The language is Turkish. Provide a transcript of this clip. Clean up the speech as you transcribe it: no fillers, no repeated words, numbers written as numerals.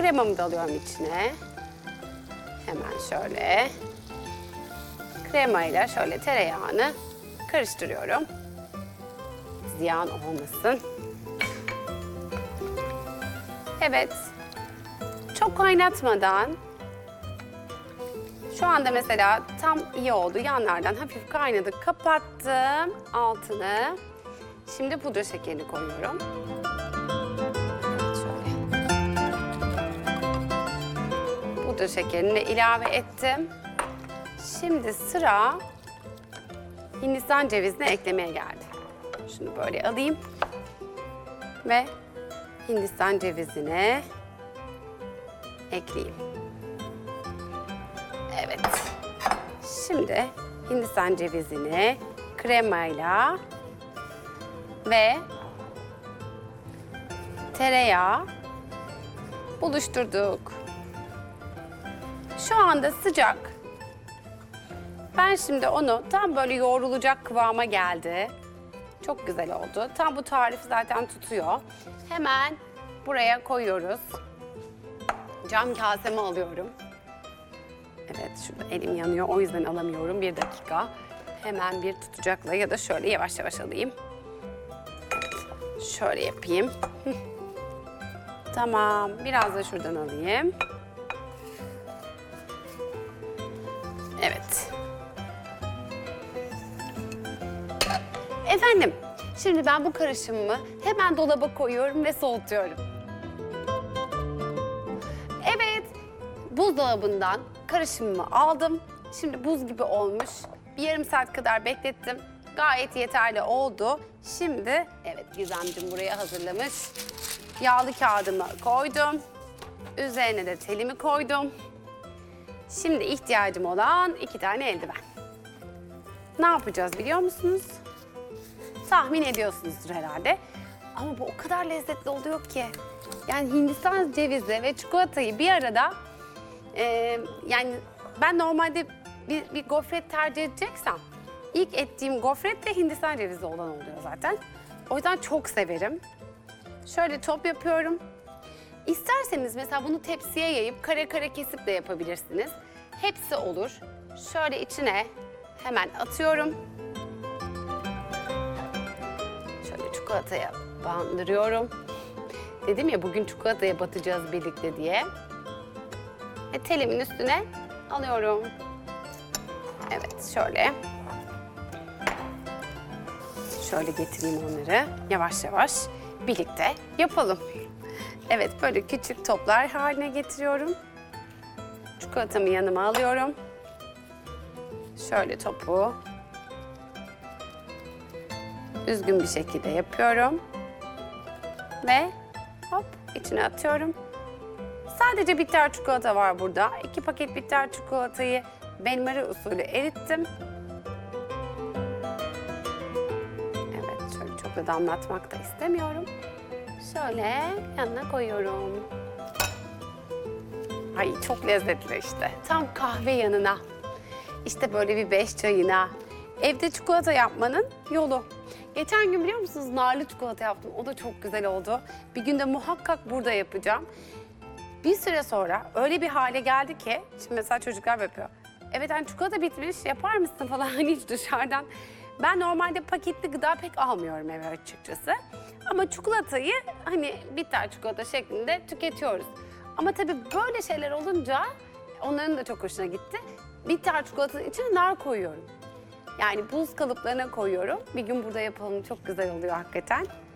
Kremamı da alıyorum içine. Hemen şöyle. Kremayla şöyle tereyağını karıştırıyorum. Ziyan olmasın. Evet. Çok kaynatmadan. Şu anda mesela tam iyi oldu. Yanlardan hafif kaynadı. Kapattım altını. Şimdi pudra şekerini koyuyorum. Şöyle. Pudra şekerini de ilave ettim. Şimdi sıra Hindistan cevizini eklemeye geldi. Şunu böyle alayım. Ve Hindistan cevizini ekleyeyim. Evet. Şimdi Hindistan cevizini kremayla ve tereyağı buluşturduk. Şu anda sıcak. Ben şimdi onu tam böyle yoğrulacak kıvama geldi. Çok güzel oldu. Tam bu tarifi zaten tutuyor. Hemen buraya koyuyoruz. Cam kaseme alıyorum. Evet, şurada elim yanıyor. O yüzden alamıyorum. Bir dakika. Hemen bir tutacakla ya da şöyle yavaş yavaş alayım. Evet, şöyle yapayım. Tamam. Biraz da şuradan alayım. Evet. Efendim, şimdi ben bu karışımımı hemen dolaba koyuyorum ve soğutuyorum. Evet, buzdolabından karışımımı aldım. Şimdi buz gibi olmuş. Bir yarım saat kadar beklettim. Gayet yeterli oldu. Şimdi, evet Gizemciğim buraya hazırlamış. Yağlı kağıdımı koydum. Üzerine de telimi koydum. Şimdi ihtiyacım olan 2 tane eldiven. Ne yapacağız biliyor musunuz? Tahmin ediyorsunuzdur herhalde. Ama bu o kadar lezzetli oluyor ki. Yani Hindistan cevizi ve çikolatayı bir arada... yani ben normalde bir gofret tercih edeceksem... ilk ettiğim gofret de Hindistan cevizi olan oluyor zaten. O yüzden çok severim. Şöyle top yapıyorum. İsterseniz mesela bunu tepsiye yayıp kare kare kesip de yapabilirsiniz. Hepsi olur. Şöyle içine hemen atıyorum. Şöyle çikolataya bandırıyorum. Dedim ya bugün çikolataya batacağız birlikte diye. Ve telimin üstüne alıyorum. Evet şöyle. Şöyle getireyim onları. Yavaş yavaş birlikte yapalım. Evet böyle küçük toplar haline getiriyorum. Çikolatamı yanıma alıyorum. Şöyle topu düzgün bir şekilde yapıyorum. Ve hop içine atıyorum. Sadece bitter çikolata var burada. 2 paket bitter çikolatayı benmari usulü erittim. Evet şöyle çok da damlatmak da istemiyorum. Şöyle yanına koyuyorum. Ay çok lezzetli işte. Tam kahve yanına. İşte böyle bir 5 çayına. Evde çikolata yapmanın yolu. Geçen gün biliyor musunuz narlı çikolata yaptım. O da çok güzel oldu. Bir gün de muhakkak burada yapacağım. Bir süre sonra öyle bir hale geldi ki, şimdi mesela çocuklar yapıyor. Evet hani çikolata bitmiş yapar mısın falan hani hiç dışarıdan. Ben normalde paketli gıda pek almıyorum eve açıkçası. Ama çikolatayı hani bitter çikolata şeklinde tüketiyoruz. Ama tabii böyle şeyler olunca onların da çok hoşuna gitti. Bitter çikolatanın içine nar koyuyorum. Yani buz kalıplarına koyuyorum. Bir gün burada yapalım çok güzel oluyor hakikaten.